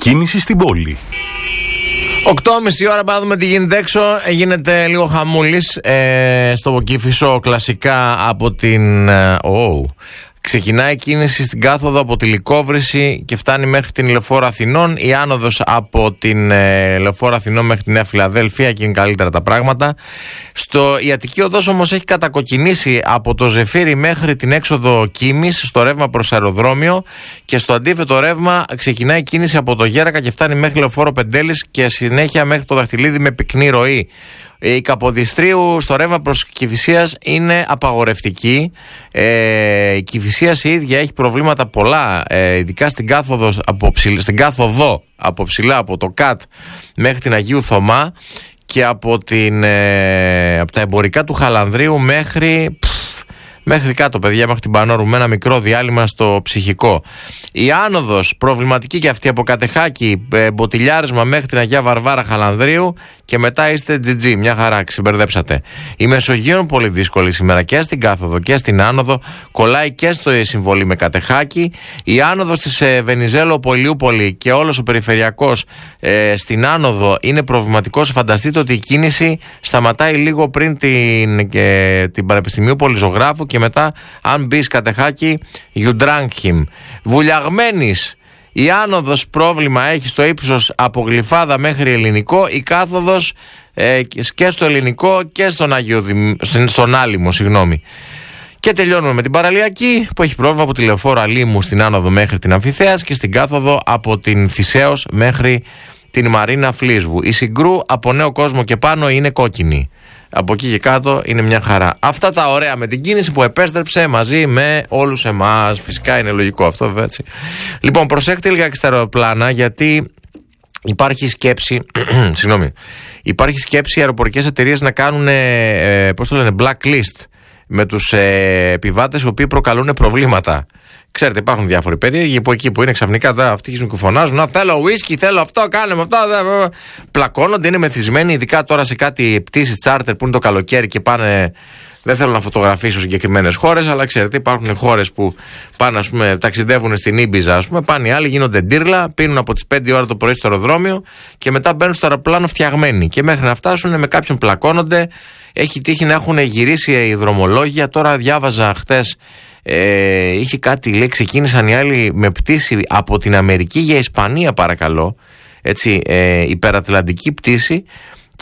Κίνηση στην πόλη. 8.30 ώρα, πάμε δούμε τι γίνεται έξω. Γίνεται λίγο χαμούλης στο Κηφισό, κλασικά από την... Ξεκινάει η κίνηση στην κάθοδο από τη Λυκόβρηση και φτάνει μέχρι την Λεωφόρο Αθηνών. Η άνοδος από την Λεωφόρο Αθηνών μέχρι τη Νέα Φιλαδέλφια, και είναι καλύτερα τα πράγματα. Η Αττική Οδός όμως έχει κατακοκκινήσει από το Ζεφύρι μέχρι την έξοδο Κίμης, στο ρεύμα προς αεροδρόμιο, και στο αντίθετο ρεύμα ξεκινάει η κίνηση από το Γέρακα και φτάνει μέχρι Λεωφόρο Πεντέλης και συνέχεια μέχρι το Δαχτυλίδι με πυκνή ροή. Η Καποδιστρίου στο ρεύμα προς Κηφισίας είναι απαγορευτική. Η Κηφισίας η ίδια έχει προβλήματα πολλά, ειδικά στην κάθοδο από ψηλά, από το ΚΑΤ μέχρι την Αγίου Θωμά, και από τα εμπορικά του Χαλανδρίου μέχρι κάτω, παιδιά, μέχρι την Πανόρου, με ένα μικρό διάλειμμα στο Ψυχικό. Η άνοδος προβληματική και αυτή από Κατεχάκη, μποτιλιάρισμα μέχρι την Αγία Βαρβάρα Χαλανδρίου, και μετά είστε GG, μια χαρά, ξεμπερδέψατε. Η Μεσογείων πολύ δύσκολη σήμερα και στην κάθοδο και στην άνοδο, κολλάει και στο συμβολή με Κατεχάκη. Η άνοδος της Βενιζέλου, Πολιούπολη και όλος ο περιφερειακός στην άνοδο είναι προβληματικός. Φανταστείτε ότι η κίνηση σταματάει λίγο πριν την Πανεπιστημίου Πολυζωγράφου, και μετά αν μπεις Κατεχάκη, you drank him. Βουλιαγμένης, η άνοδος πρόβλημα έχει στο ύψος από Γλυφάδα μέχρι Ελληνικό, η κάθοδος και στο Ελληνικό και στον Άλυμο, συγγνώμη. Και τελειώνουμε με την Παραλιακή, που έχει πρόβλημα από τη Λεωφόρο Αλήμου στην άνοδο μέχρι την Αμφιθέας και στην κάθοδο από την Θησέως μέχρι την Μαρίνα Φλίσβου. Η Συγκρού από Νέο Κόσμο και πάνω είναι κόκκινη. Από εκεί και κάτω είναι μια χαρά. Αυτά τα ωραία με την κίνηση που επέστρεψε μαζί με όλους εμάς. Φυσικά είναι λογικό αυτό, βέβαια, έτσι. Λοιπόν, προσέχτε λίγα και στα αεροπλάνα, γιατί υπάρχει σκέψη υπάρχει σκέψη οι αεροπορικές εταιρείες να κάνουν blacklist με τους επιβάτες οι οποίοι προκαλούν προβλήματα. Ξέρετε, υπάρχουν διάφοροι περίεργοι που εκεί που είναι ξαφνικά αυτοί αρχίζουν και φωνάζουν: να θέλω ουίσκι, θέλω αυτό, κάνε με αυτό. Πλακώνονται, είναι μεθυσμένοι, ειδικά τώρα σε κάτι πτήσεις τσάρτερ που είναι το καλοκαίρι και πάνε. Δεν θέλω να φωτογραφίσω συγκεκριμένες χώρες, αλλά ξέρετε, υπάρχουν χώρες που πάνε, ας πούμε, ταξιδεύουν στην Ήμπιζα, ας πούμε, πάνε οι άλλοι, γίνονται ντύρλα, πίνουν από τις 5 ώρα το πρωί στο αεροδρόμιο και μετά μπαίνουν στο αεροπλάνο φτιαγμένοι. Και μέχρι να φτάσουν με κάποιον πλακώνονται. Έχει τύχει να έχουν γυρίσει οι δρομολόγια. Τώρα διάβαζα χτες. Είχε κάτι, λέει, ξεκίνησαν οι άλλοι με πτήση από την Αμερική για Ισπανία, παρακαλώ, έτσι, υπερατλαντική πτήση,